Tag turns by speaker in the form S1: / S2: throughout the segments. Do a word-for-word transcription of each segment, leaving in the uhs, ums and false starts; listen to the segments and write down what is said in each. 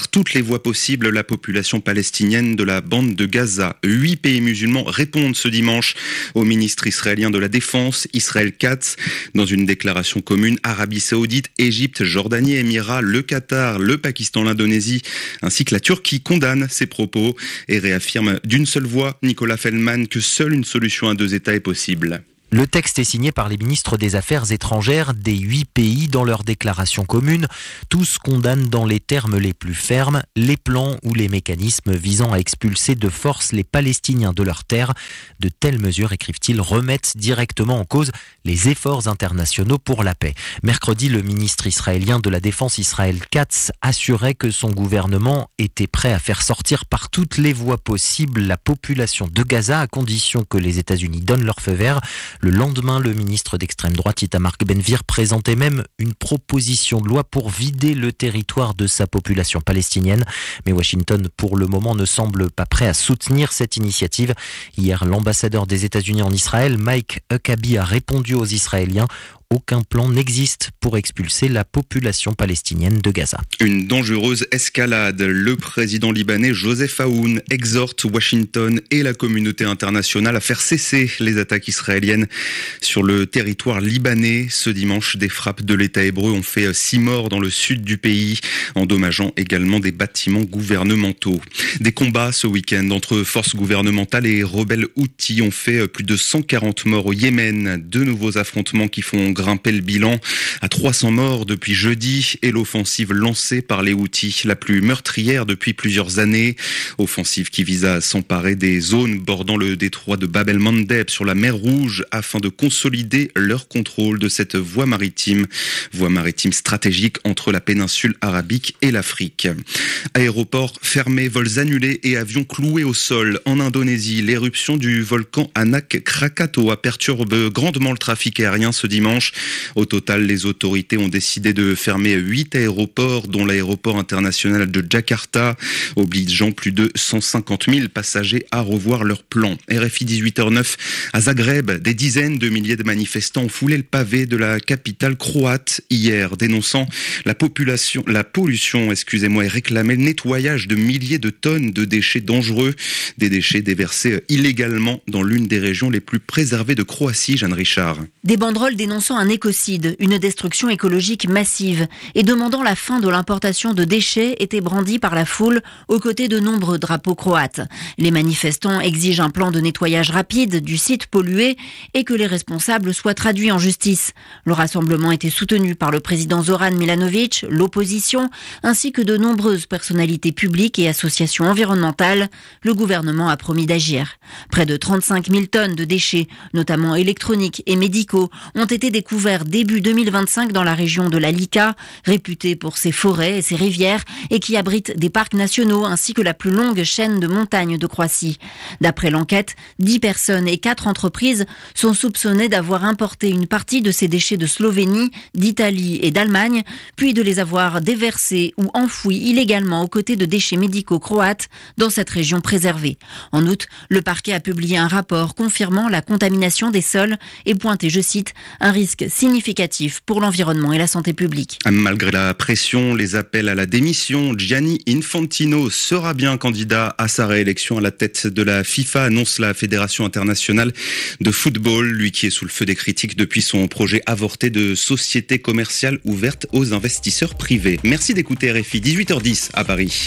S1: par toutes les voies possibles la population palestinienne de la bande de Gaza. Huit pays musulmans répondent ce dimanche au ministre israélien de la Défense, Israël Katz. Dans une déclaration commune, Arabie Saoudite, Égypte, Jordanie, Émirats, le Qatar, le Pakistan, l'Indonésie, ainsi que la Turquie condamnent ces propos et réaffirment d'une seule voix, Nicolas Feldman, que seule une solution à deux États est possible.
S2: Le texte est signé par les ministres des Affaires étrangères des huit pays dans leur déclaration commune. Tous condamnent dans les termes les plus fermes les plans ou les mécanismes visant à expulser de force les Palestiniens de leurs terres. De telles mesures, écrivent-ils, remettent directement en cause les efforts internationaux pour la paix. Mercredi, le ministre israélien de la Défense, Israël Katz, assurait que son gouvernement était prêt à faire sortir par toutes les voies possibles la population de Gaza à condition que les États-Unis donnent leur feu vert. Le lendemain, le ministre d'extrême droite Itamar Ben-Gvir présentait même une proposition de loi pour vider le territoire de sa population palestinienne. Mais Washington, pour le moment, ne semble pas prêt à soutenir cette initiative. Hier, l'ambassadeur des États-Unis en Israël, Mike Huckabee, a répondu aux Israéliens. Aucun plan n'existe pour expulser la population palestinienne de Gaza.
S1: Une dangereuse escalade. Le président libanais Joseph Aoun exhorte Washington et la communauté internationale à faire cesser les attaques israéliennes sur le territoire libanais. Ce dimanche, des frappes de l'État hébreu ont fait six morts dans le sud du pays, endommageant également des bâtiments gouvernementaux. Des combats ce week-end entre forces gouvernementales et rebelles houthis ont fait plus de cent quarante morts au Yémen. Deux nouveaux affrontements qui font grimper le bilan à trois cents morts depuis jeudi et l'offensive lancée par les Houthis, la plus meurtrière depuis plusieurs années. Offensive qui vise à s'emparer des zones bordant le détroit de Bab el-Mandeb sur la mer Rouge afin de consolider leur contrôle de cette voie maritime, voie maritime stratégique entre la péninsule arabique et l'Afrique. Aéroports fermés, vols annulés et avions cloués au sol. En Indonésie, l'éruption du volcan Anak Krakatoa perturbe grandement le trafic aérien ce dimanche. Au total, les autorités ont décidé de fermer huit aéroports, dont l'aéroport international de Jakarta, obligeant plus de cent cinquante mille passagers à revoir leurs plans. R F I dix-huit heures neuf à Zagreb, des dizaines de milliers de manifestants ont foulé le pavé de la capitale croate hier, dénonçant la population, la pollution, excusez-moi, et réclamaient le nettoyage de milliers de tonnes de déchets dangereux, des déchets déversés illégalement dans l'une des régions les plus préservées de Croatie, Jeanne Richard.
S3: Des banderoles dénonçant un écocide, une destruction écologique massive et demandant la fin de l'importation de déchets étaient brandis par la foule aux côtés de nombreux drapeaux croates. Les manifestants exigent un plan de nettoyage rapide du site pollué et que les responsables soient traduits en justice. Le rassemblement était soutenu par le président Zoran Milanović, l'opposition, ainsi que de nombreuses personnalités publiques et associations environnementales. Le gouvernement a promis d'agir. Près de trente-cinq mille tonnes de déchets, notamment électroniques et médicaux, ont été découverts début deux mille vingt-cinq dans la région de la Lika, réputée pour ses forêts et ses rivières et qui abrite des parcs nationaux ainsi que la plus longue chaîne de montagnes de Croatie. D'après l'enquête, dix personnes et quatre entreprises sont soupçonnées d'avoir importé une partie de ces déchets de Slovénie, d'Italie et d'Allemagne, puis de les avoir déversés ou enfouis illégalement aux côtés de déchets médicaux croates dans cette région préservée. En août, le parquet a publié un rapport confirmant la contamination des sols et pointé, je cite, un risque significatif pour l'environnement et la santé publique.
S1: Malgré la pression, les appels à la démission, Gianni Infantino sera bien candidat à sa réélection à la tête de la FIFA, annonce la Fédération internationale de football, lui qui est sous le feu des critiques depuis son projet avorté de société commerciale ouverte aux investisseurs privés. Merci d'écouter R F I, dix-huit heures dix à Paris.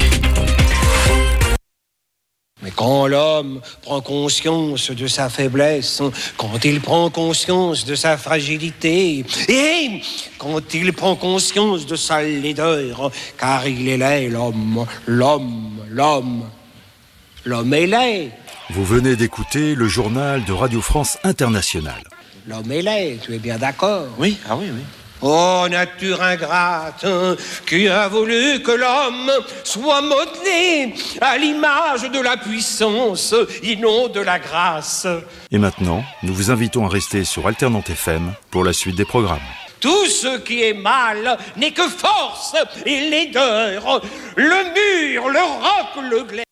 S4: Mais quand l'homme prend conscience de sa faiblesse, quand il prend conscience de sa fragilité, et quand il prend conscience de sa laideur, car il est laid, l'homme, l'homme, l'homme, l'homme est laid.
S5: Vous venez d'écouter le journal de Radio France Internationale.
S4: L'homme est laid, tu es bien d'accord?
S6: Oui, ah oui, oui.
S4: Oh, nature ingrate, qui a voulu que l'homme soit modelé à l'image de la puissance et non de la grâce.
S5: Et maintenant, nous vous invitons à rester sur Alternante F M pour la suite des programmes.
S4: Tout ce qui est mal n'est que force et laideur. Le mur, le roc, le glaive.